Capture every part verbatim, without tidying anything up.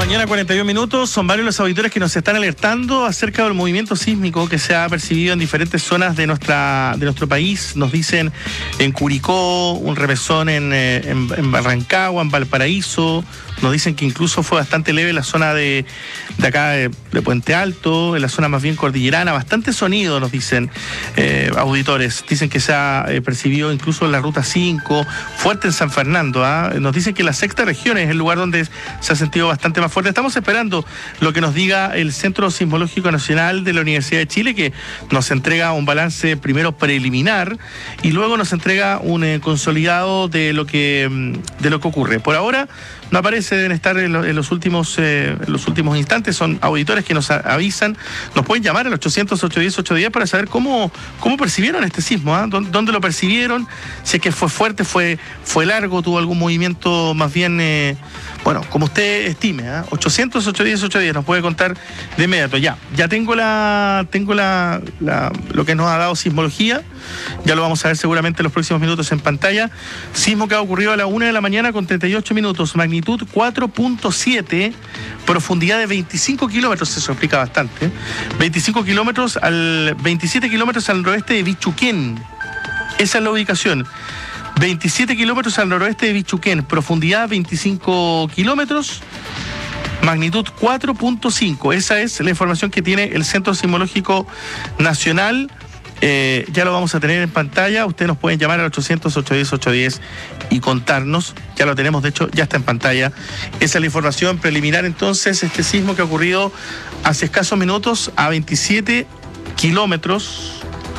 mañana, cuarenta y un minutos. Son varios los auditores que nos están alertando acerca del movimiento sísmico que se ha percibido en diferentes zonas de nuestra de nuestro país. Nos dicen en Curicó, un remesón en, en, en Rancagua, en Valparaíso. Nos dicen que incluso fue bastante leve en la zona de, de acá de, de Puente Alto, en la zona más bien cordillerana. Bastante sonido, nos dicen eh, auditores. Dicen que se ha eh, percibido incluso en la Ruta cinco, fuerte en San Fernando. ¿eh? Nos dicen que la sexta región es el lugar donde se ha sentido bastante más fuerte. Estamos esperando lo que nos diga el Centro Sismológico Nacional de la Universidad de Chile, que nos entrega un balance primero preliminar y luego nos entrega un eh, consolidado de lo que de lo que ocurre. Por ahora no aparece, deben estar en, lo, en los últimos eh, en los últimos instantes. Son auditores que nos a, avisan. Nos pueden llamar al ochocientos, ochocientos diez, ochocientos diez para saber cómo, cómo percibieron este sismo, ¿eh? ¿Dónde, ¿Dónde lo percibieron? Si es que fue fuerte, fue, fue largo, tuvo algún movimiento más bien, eh, bueno, como usted estime, ¿eh? ochocientos, ochocientos diez, ochocientos diez nos puede contar de inmediato. Ya, ya tengo la tengo la, la lo que nos ha dado sismología. Ya lo vamos a ver seguramente en los próximos minutos en pantalla. Sismo que ha ocurrido a la una de la mañana con treinta y ocho minutos, magnitud cuatro punto siete, profundidad de veinticinco kilómetros, eso explica bastante. veinticinco kilómetros al veintisiete kilómetros al noroeste de Bichuquén. Esa es la ubicación. veintisiete kilómetros al noroeste de Bichuquén, profundidad veinticinco kilómetros, magnitud cuatro punto cinco. Esa es la información que tiene el Centro Sismológico Nacional. Eh, ya lo vamos a tener en pantalla. Ustedes nos pueden llamar al ochocientos, ochocientos diez, ochocientos diez y contarnos. Ya lo tenemos, de hecho, ya está en pantalla. Esa es la información preliminar. Entonces, este sismo que ha ocurrido hace escasos minutos a veintisiete kilómetros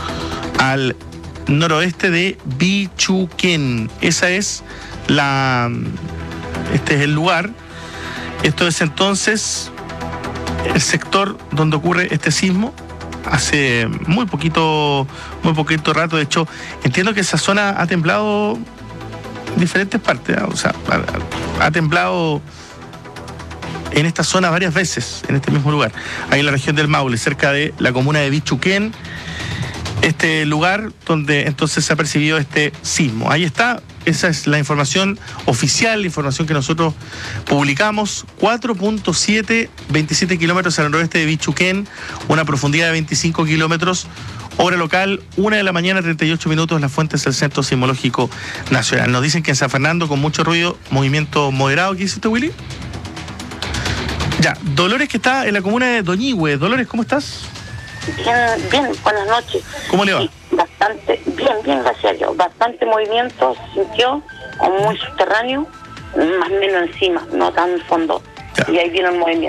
al noroeste de Bichuquén. Esa es la... Este es el lugar. Esto es entonces el sector donde ocurre este sismo. Hace muy poquito, muy poquito rato. De hecho, entiendo que esa zona ha temblado en diferentes partes, ¿eh? O sea, ha, ha temblado en esta zona varias veces, en este mismo lugar, ahí en la región del Maule, cerca de la comuna de Bichuquén, este lugar donde entonces se ha percibido este sismo. Ahí está, esa es la información oficial, la información que nosotros publicamos. cuatro punto siete, veintisiete kilómetros al noroeste de Bichuquén, una profundidad de veinticinco kilómetros, hora local, una de la mañana, treinta y ocho minutos, las fuentes del Centro Sismológico Nacional. Nos dicen que en San Fernando, con mucho ruido, movimiento moderado. ¿Qué dice usted, Willy? Ya, Dolores, que está en la comuna de Doñihue. Dolores, ¿cómo estás? Bien, bien, buenas noches. ¿Cómo le va? Sí, bastante, bien, bien, gracias a Dios. Bastante movimiento se sintió, como muy subterráneo, más o menos encima, no tan fondo. Ya. Y ahí vino el movimiento.